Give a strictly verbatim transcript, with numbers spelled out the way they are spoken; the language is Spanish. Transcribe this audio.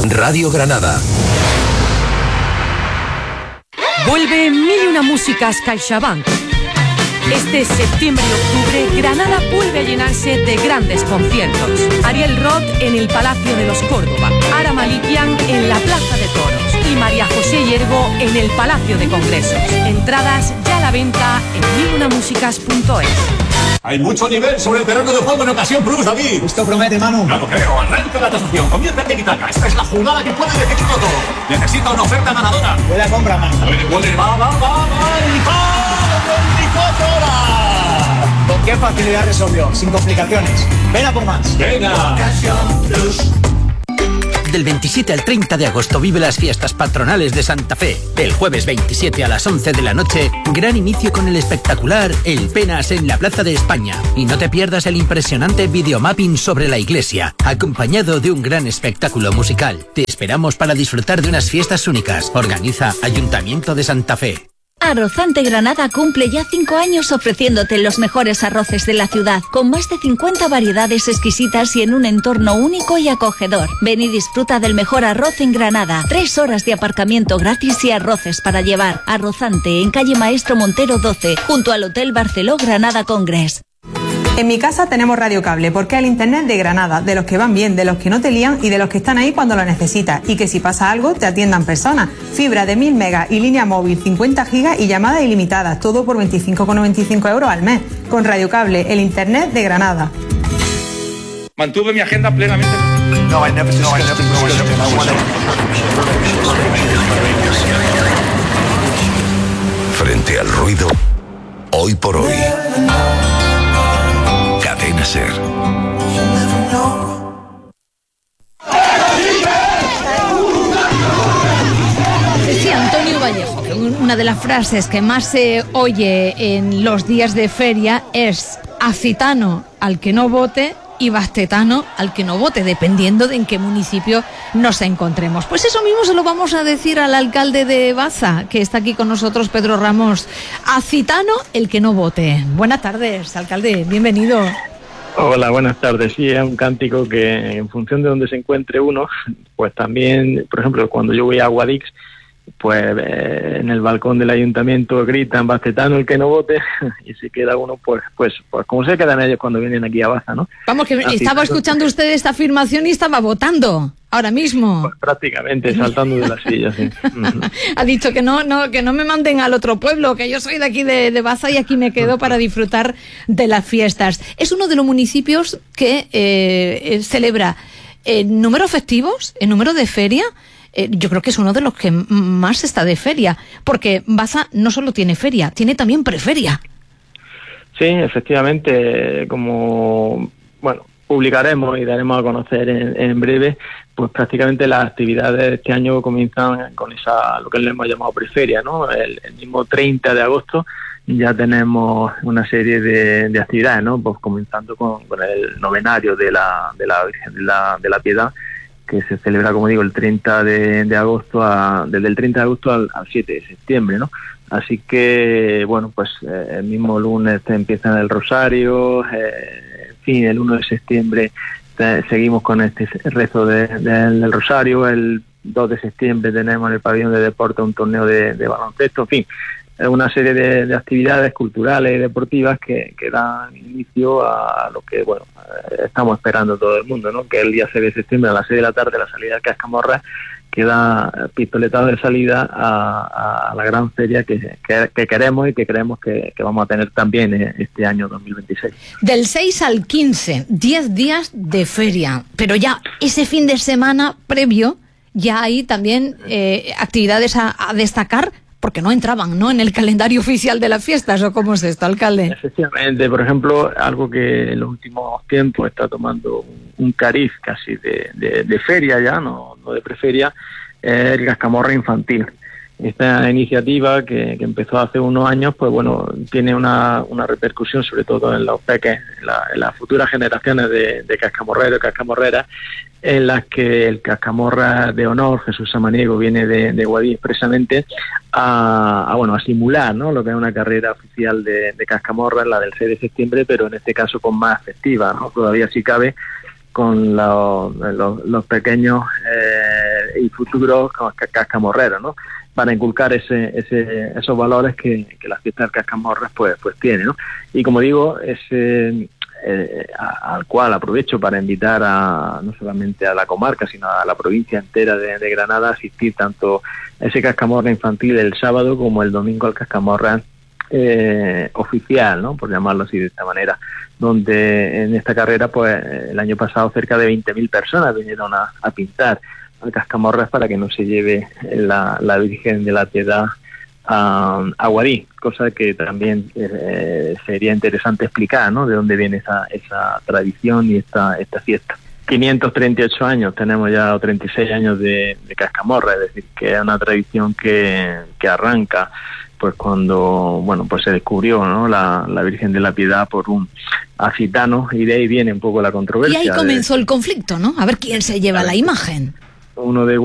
Radio Granada. Vuelve Mil y una Músicas CaixaBank. Este septiembre y octubre, Granada vuelve a llenarse de grandes conciertos. Ariel Roth en el Palacio de los Córdoba, Ara Malikian en la Plaza de Toros y María José Hiergo en el Palacio de Congresos. Entradas ya a la venta en mil una músicas punto es. Hay mucho nivel sobre el terreno de juego en Ocasión Plus, David. Esto promete, Manu. No lo creo. Arranca la tasación. Comienza el tiki-taka. Esta es la jugada que puede definirlo todo. Necesita una oferta ganadora. Buena compra, Manu. Puede, puede. Va, va, va, va. ¡Y va! veinticuatro horas! ¿Con qué facilidad resolvió? Sin complicaciones. Ven a por más. Venga. Ocasión Plus. Del veintisiete al treinta de agosto vive las fiestas patronales de Santa Fe. El jueves veintisiete a las once de la noche, gran inicio con el espectacular El Penas en la Plaza de España. Y no te pierdas el impresionante videomapping sobre la iglesia, acompañado de un gran espectáculo musical. Te esperamos para disfrutar de unas fiestas únicas. Organiza Ayuntamiento de Santa Fe. Arrozante Granada cumple ya cinco años ofreciéndote los mejores arroces de la ciudad, con más de cincuenta variedades exquisitas y en un entorno único y acogedor. Ven y disfruta del mejor arroz en Granada. Tres horas de aparcamiento gratis y arroces para llevar. Arrozante en calle Maestro Montero doce, junto al Hotel Barceló Granada Congress. En mi casa tenemos radiocable, porque es el internet de Granada, de los que van bien, de los que no te lían y de los que están ahí cuando lo necesitas. Y que si pasa algo, te atiendan personas. Fibra de mil megas y línea móvil cincuenta gigas y llamadas ilimitadas, todo por veinticinco con noventa y cinco euros al mes. Con radiocable, el internet de Granada. Mantuve mi agenda plenamente. No, I never, no, I never, no, I never, no, I never. Frente al ruido, hoy por hoy. Cadena Ser. Decía Antonio Vallejo que una de las frases que más se oye en los días de feria es: acitano al que no vote y bastetano al que no vote, dependiendo de en qué municipio nos encontremos. Pues eso mismo se lo vamos a decir al alcalde de Baza, que está aquí con nosotros, Pedro Ramos. Acitano el que no vote. Buenas tardes, alcalde, bienvenido. Hola, buenas tardes. Sí, es un cántico que en función de donde se encuentre uno, pues también, por ejemplo, cuando yo voy a Guadix, pues eh, en el balcón del ayuntamiento gritan bastetano el que no vote, y si queda uno, pues pues pues como se quedan ellos cuando vienen aquí a Baza, ¿no? Vamos, que Así estaba escuchando usted esta afirmación y estaba votando ahora mismo. Pues prácticamente, saltando de la silla, sí. Ha dicho que no, no, que no me manden al otro pueblo, que yo soy de aquí de, de Baza y aquí me quedo para disfrutar de las fiestas. Es uno de los municipios que eh, celebra en número festivos, en número de feria. Eh, yo creo que es uno de los que más está de feria, porque Baza no solo tiene feria, tiene también preferia. Sí, efectivamente, como, bueno, publicaremos y daremos a conocer en, en breve, pues prácticamente las actividades de este año comienzan con esa, lo que le hemos llamado preferia, ¿no? El, el mismo treinta de agosto ya tenemos una serie de, de actividades, ¿no? Pues comenzando con, con el novenario de la, de la Virgen de la, de la Piedad, que se celebra, como digo, el treinta de, de agosto, a, desde el treinta de agosto al, al siete de septiembre, ¿no? Así que, bueno, pues eh, el mismo lunes empieza el Rosario, eh, en fin, el uno de septiembre eh, seguimos con este rezo de, de, del Rosario, el dos de septiembre tenemos en el pabellón de deporte un torneo de, de baloncesto, en fin, una serie de, de actividades culturales y deportivas que, que dan inicio a lo que, bueno, estamos esperando todo el mundo, ¿no? Que el día seis de septiembre a las seis de la tarde, la salida de Cascamorra, que da pistoletazo de salida a, a la gran feria que, que, que queremos y que creemos que, que vamos a tener también este año dos mil veintiséis. Del seis al quince, diez días de feria, pero ya ese fin de semana previo ya hay también eh, actividades a, a destacar, porque no entraban, ¿no?, en el calendario oficial de las fiestas, ¿o cómo es esto, alcalde? Efectivamente, por ejemplo, algo que en los últimos tiempos está tomando un, un cariz casi de, de, de feria ya, no, no de preferia, es el Cascamorra infantil. Esta iniciativa que, que empezó hace unos años, pues bueno, tiene una, una repercusión sobre todo en los peques, en, la, en las futuras generaciones de, de cascamorreros y cascamorreras, en las que el cascamorra de honor, Jesús Samaniego, viene de, de Guadix expresamente a, a, bueno, a simular, ¿no?, lo que es una carrera oficial de, de cascamorra, la del seis de septiembre, pero en este caso con más festiva, ¿no? Todavía si cabe, con los, los, los pequeños eh, y futuros cascamorreros, ¿no? Para inculcar ese, ese, esos valores que, que la fiesta del Cascamorras pues, pues tiene, ¿no? Y como digo, ese, eh, a, al cual aprovecho para invitar a no solamente a la comarca, sino a la provincia entera de, de Granada a asistir tanto a ese Cascamorra infantil el sábado como el domingo al Cascamorra eh, oficial, ¿no? Por llamarlo así de esta manera, donde en esta carrera pues el año pasado cerca de veinte mil personas vinieron a, a pintar al Cascamorras para que no se lleve la, la Virgen de la Piedad a, a Guadix, cosa que también eh, sería interesante explicar, ¿no? De dónde viene esa, esa tradición y esta, esta fiesta. quinientos treinta y ocho años tenemos ya, o treinta y seis años de, de Cascamorra, es decir, que es una tradición que, que arranca pues cuando, bueno, pues se descubrió, ¿no? la, la Virgen de la Piedad por un acitano, y de ahí viene un poco la controversia. Y ahí comenzó de, el conflicto, ¿no? A ver quién se lleva la imagen. Uno de